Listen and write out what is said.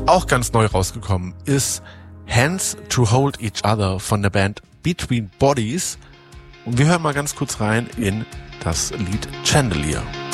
Auch ganz neu rausgekommen ist Hands to Hold Each Other von der Band Between Bodies. Und wir hören mal ganz kurz rein in das Lied Chandelier.